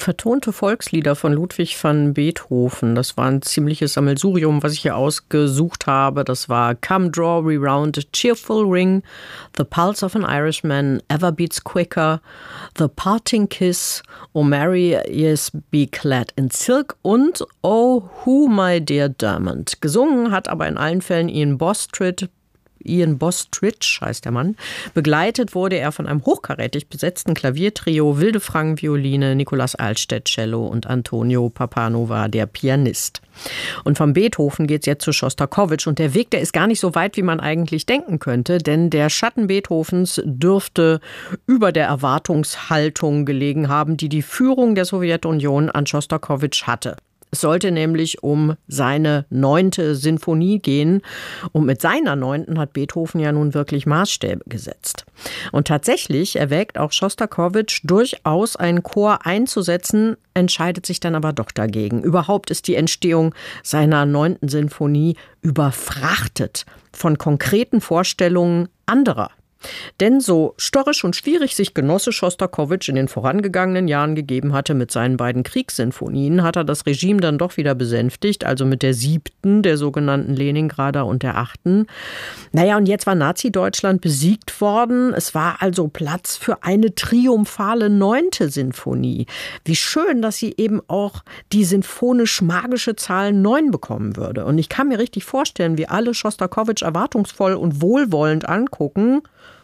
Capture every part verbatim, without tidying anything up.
Vertonte Volkslieder von Ludwig van Beethoven. Das war ein ziemliches Sammelsurium, was ich hier ausgesucht habe. Das war Come Draw We Round a Cheerful Ring, The Pulse of an Irishman, Ever Beats Quicker, The Parting Kiss, O Mary, Yes Be Clad in Silk und Oh Who My Dear Dermot. Gesungen hat aber in allen Fällen Ian Bostridge, Ian Bostridge heißt der Mann. Begleitet wurde er von einem hochkarätig besetzten Klaviertrio, Wilde Frangen Violine, Nikolaus Alstedt Cello und Antonio Pappano war der Pianist. Und von Beethoven geht's jetzt zu Schostakowitsch und der Weg, der ist gar nicht so weit, wie man eigentlich denken könnte, denn der Schatten Beethovens dürfte über der Erwartungshaltung gelegen haben, die die Führung der Sowjetunion an Schostakowitsch hatte. Es sollte nämlich um seine neunte Sinfonie gehen. Und mit seiner neunten hat Beethoven ja nun wirklich Maßstäbe gesetzt. Und tatsächlich erwägt auch Schostakowitsch durchaus einen Chor einzusetzen, entscheidet sich dann aber doch dagegen. Überhaupt ist die Entstehung seiner neunten Sinfonie überfrachtet von konkreten Vorstellungen anderer. Denn so störrisch und schwierig sich Genosse Schostakowitsch in den vorangegangenen Jahren gegeben hatte mit seinen beiden Kriegssinfonien, hat er das Regime dann doch wieder besänftigt, also mit der siebten, der sogenannten Leningrader und der achten. Naja, und jetzt war Nazi-Deutschland besiegt worden. Es war also Platz für eine triumphale neunte Sinfonie. Wie schön, dass sie eben auch die sinfonisch-magische Zahl neun bekommen würde. Und ich kann mir richtig vorstellen, wie alle Schostakowitsch erwartungsvoll und wohlwollend angucken,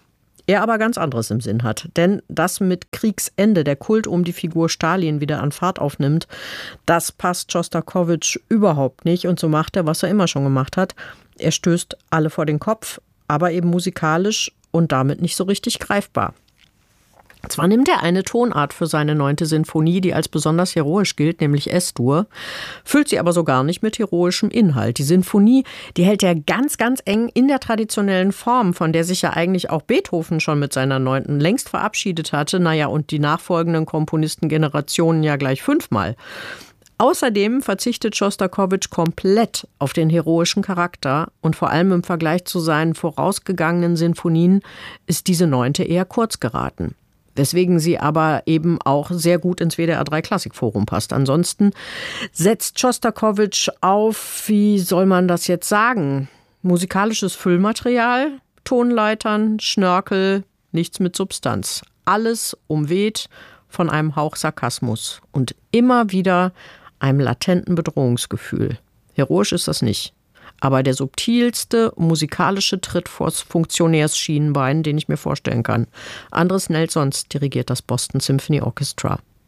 er aber ganz anderes im Sinn hat. Denn dass mit Kriegsende der Kult um die Figur Stalin wieder an Fahrt aufnimmt, das passt Schostakowitsch überhaupt nicht. Und so macht er, was er immer schon gemacht hat. Er stößt alle vor den Kopf, aber eben musikalisch und damit nicht so richtig greifbar. Zwar nimmt er eine Tonart für seine neunte Sinfonie, die als besonders heroisch gilt, nämlich Es-Dur, füllt sie aber so gar nicht mit heroischem Inhalt. Die Sinfonie, die hält er ganz, ganz eng in der traditionellen Form, von der sich ja eigentlich auch Beethoven schon mit seiner neunten längst verabschiedet hatte. Naja, und die nachfolgenden Komponistengenerationen ja gleich fünfmal. Außerdem verzichtet Schostakowitsch komplett auf den heroischen Charakter und vor allem im Vergleich zu seinen vorausgegangenen Sinfonien ist diese neunte eher kurz geraten. Weswegen sie aber eben auch sehr gut ins W D R drei Klassikforum passt. Ansonsten setzt Schostakowitsch auf, wie soll man das jetzt sagen, musikalisches Füllmaterial, Tonleitern, Schnörkel, nichts mit Substanz. Alles umweht von einem Hauch Sarkasmus und immer wieder einem latenten Bedrohungsgefühl. Heroisch ist das nicht. Aber der subtilste musikalische Tritt vors Funktionärsschienenbein, den ich mir vorstellen kann. Andres Nelsons dirigiert das Boston Symphony Orchestra.